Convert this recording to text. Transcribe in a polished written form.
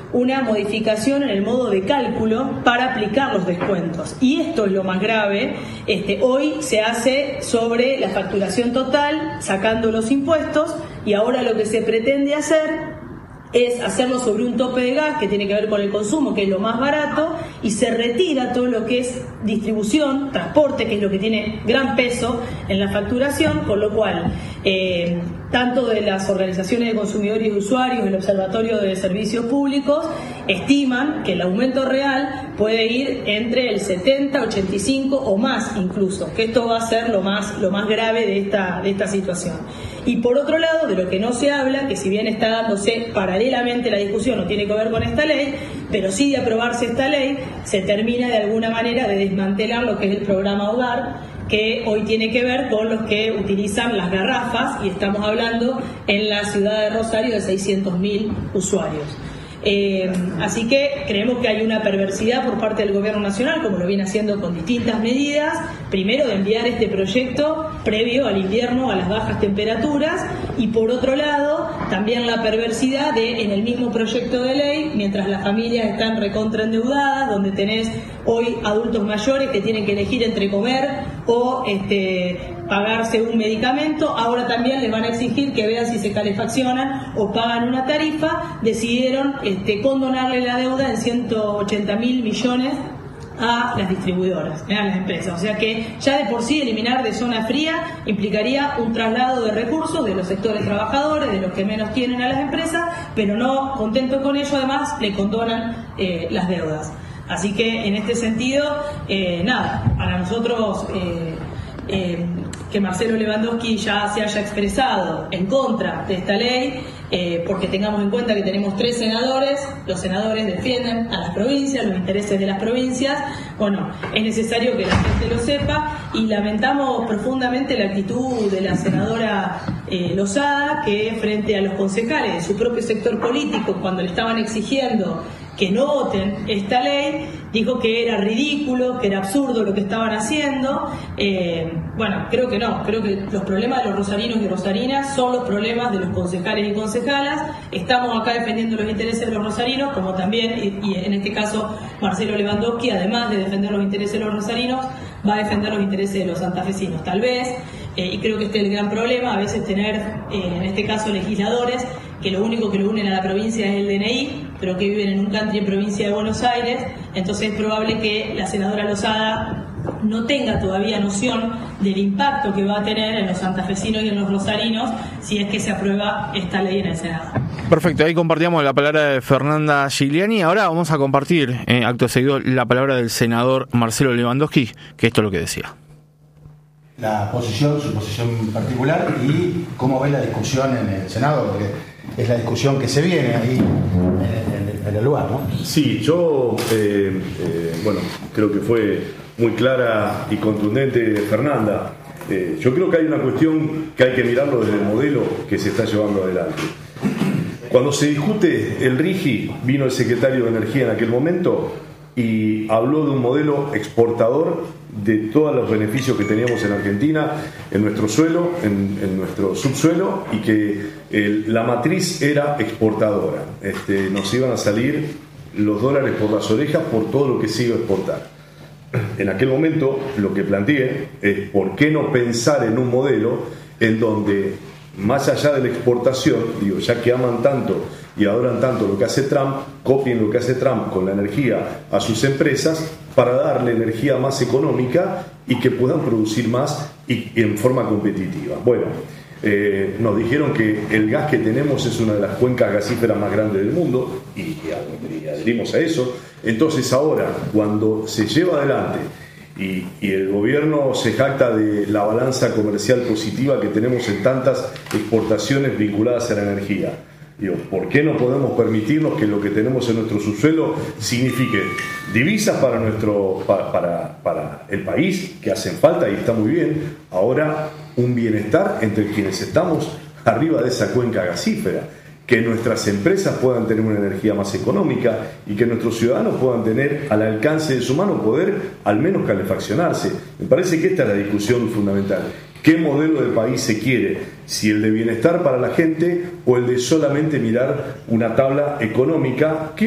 una modificación en el modo de cálculo para aplicar los descuentos. Y esto es lo más grave. Hoy se hace sobre la facturación total, sacando los impuestos, y ahora lo que se pretende hacer es hacerlo sobre un tope de gas que tiene que ver con el consumo, que es lo más barato, y se retira todo lo que es distribución, transporte, que es lo que tiene gran peso en la facturación, con lo cual tanto de las organizaciones de consumidores y usuarios, el Observatorio de Servicios Públicos, estiman que el aumento real puede ir entre el 70, 85 o más incluso, que esto va a ser lo más grave de esta situación. Y por otro lado, de lo que no se habla, que si bien está dándose paralelamente la discusión, no tiene que ver con esta ley, pero sí de aprobarse esta ley, se termina de alguna manera de desmantelar lo que es el programa Hogar, que hoy tiene que ver con los que utilizan las garrafas, y estamos hablando en la ciudad de Rosario de 600.000 usuarios. Así que creemos que hay una perversidad por parte del Gobierno Nacional, como lo viene haciendo con distintas medidas, primero de enviar este proyecto previo al invierno, a las bajas temperaturas, y por otro lado también la perversidad de, en el mismo proyecto de ley, mientras las familias están recontraendeudadas, donde tenés hoy adultos mayores que tienen que elegir entre comer o pagarse un medicamento, ahora también les van a exigir que vean si se calefaccionan o pagan una tarifa. Decidieron condonarle la deuda en 180.000 millones a las distribuidoras, a las empresas. O sea que ya de por sí eliminar de zona fría implicaría un traslado de recursos de los sectores trabajadores, de los que menos tienen, a las empresas, pero no contento con ello, además le condonan las deudas. Así que en este sentido, para nosotros que Marcelo Lewandowski ya se haya expresado en contra de esta ley, porque tengamos en cuenta que tenemos 3 senadores, los senadores defienden a las provincias, los intereses de las provincias. Bueno, es necesario que la gente lo sepa, y lamentamos profundamente la actitud de la senadora Lozada, que frente a los concejales de su propio sector político, cuando le estaban exigiendo que no voten esta ley, dijo que era ridículo, que era absurdo lo que estaban haciendo. Creo que no, creo que los problemas de los rosarinos y rosarinas son los problemas de los concejales y concejalas. Estamos acá defendiendo los intereses de los rosarinos, como también, y en este caso Marcelo Lewandowski, además de defender los intereses de los rosarinos, va a defender los intereses de los santafesinos, tal vez, y creo que este es el gran problema, a veces tener, en este caso, legisladores que lo único que lo unen a la provincia es el DNI, pero que viven en un country en provincia de Buenos Aires. Entonces es probable que la senadora Lozada no tenga todavía noción del impacto que va a tener en los santafesinos y en los rosarinos si es que se aprueba esta ley en el Senado. Perfecto, ahí compartíamos la palabra de Fernanda Giuliani. Ahora vamos a compartir, acto seguido, la palabra del senador Marcelo Lewandowski, que esto es lo que decía. Su posición particular, y cómo ve la discusión en el Senado, porque es la discusión que se viene ahí en el lugar, ¿no? Sí, yo creo que fue muy clara y contundente Fernanda. Yo creo que hay una cuestión que hay que mirarlo desde el modelo que se está llevando adelante. Cuando se discute el RIGI, vino el secretario de Energía en aquel momento y habló de un modelo exportador de todos los beneficios que teníamos en Argentina, en nuestro suelo, en nuestro subsuelo, y que la matriz era exportadora. Nos iban a salir los dólares por las orejas por todo lo que se iba a exportar. En aquel momento lo que planteé es por qué no pensar en un modelo en donde, más allá de la exportación, ya que aman tanto y adoran tanto lo que hace Trump, copien lo que hace Trump con la energía a sus empresas para darle energía más económica y que puedan producir más y en forma competitiva. Bueno, nos dijeron que el gas que tenemos es una de las cuencas gasíferas más grandes del mundo y adherimos a eso. Entonces ahora, cuando se lleva adelante y el gobierno se jacta de la balanza comercial positiva que tenemos en tantas exportaciones vinculadas a la energía, ¿por qué no podemos permitirnos que lo que tenemos en nuestro subsuelo signifique divisas para el país, que hacen falta y está muy bien, ahora un bienestar entre quienes estamos arriba de esa cuenca gasífera, que nuestras empresas puedan tener una energía más económica y que nuestros ciudadanos puedan tener al alcance de su mano poder al menos calefaccionarse? Me parece que esta es la discusión fundamental. ¿Qué modelo de país se quiere? Si el de bienestar para la gente o el de solamente mirar una tabla económica que